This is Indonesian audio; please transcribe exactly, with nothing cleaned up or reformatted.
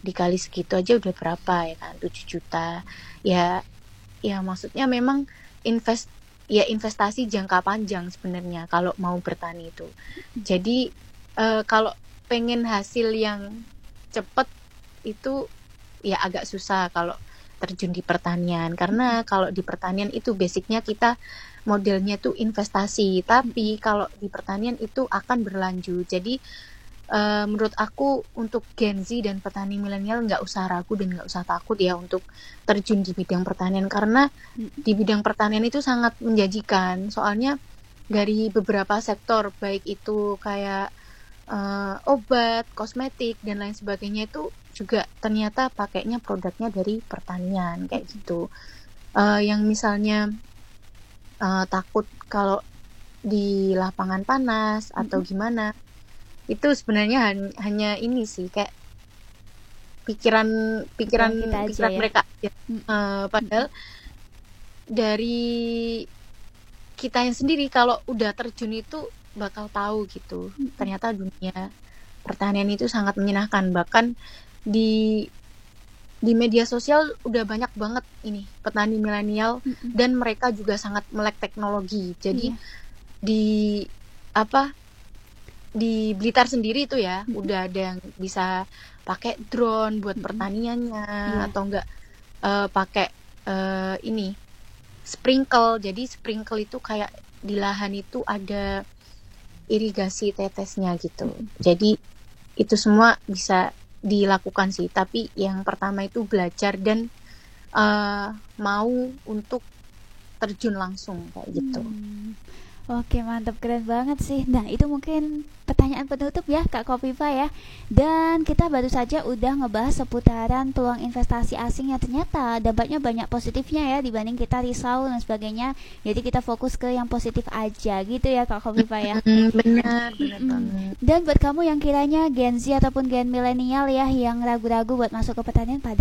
dikali segitu aja udah berapa ya kan, tujuh juta. Ya ya maksudnya memang invest ya investasi jangka panjang sebenarnya kalau mau bertani itu. Jadi uh, kalau pengen hasil yang cepat itu ya agak susah kalau terjun di pertanian, karena kalau di pertanian itu basicnya kita modelnya tuh investasi, tapi kalau di pertanian itu akan berlanjut. Jadi uh, menurut aku untuk Gen Z dan petani milenial nggak usah ragu dan nggak usah takut ya untuk terjun di bidang pertanian, karena di bidang pertanian itu sangat menjanjikan. Soalnya dari beberapa sektor, baik itu kayak uh, obat, kosmetik dan lain sebagainya, itu juga ternyata pakainya produknya dari pertanian kayak gitu. Uh, yang misalnya uh, takut kalau di lapangan panas atau gimana, itu sebenarnya han- hanya ini sih kayak pikiran pikiran Pikiran kita aja pikiran ya. mereka aja. Uh, padahal dari kita yang sendiri kalau udah terjun itu bakal tahu gitu. Ternyata dunia pertanian itu sangat menyenangkan. Bahkan di di media sosial udah banyak banget ini petani milenial dan mereka juga sangat melek teknologi. Jadi Iya. di apa di Blitar sendiri itu ya udah ada yang bisa pakai drone buat pertaniannya. Iya. Atau enggak uh, pakai uh, ini sprinkle. Jadi sprinkle itu kayak di lahan itu ada irigasi tetesnya gitu. Jadi itu semua bisa dilakukan sih, tapi yang pertama itu belajar dan uh, mau untuk terjun langsung kayak gitu. Hmm. Oke, mantap, keren banget sih. Nah, itu mungkin pertanyaan penutup ya Kak Kofifa ya. Dan kita baru saja udah ngebahas seputaran peluang investasi asing yang ternyata dampaknya banyak positifnya ya dibanding kita risau dan sebagainya. Jadi kita fokus ke yang positif aja gitu ya Kak Kofifa ya. Mm, benar, benar Mm-mm. banget. Dan buat kamu yang kiranya Gen Z ataupun Gen milenial ya yang ragu-ragu buat masuk ke pertanian, pada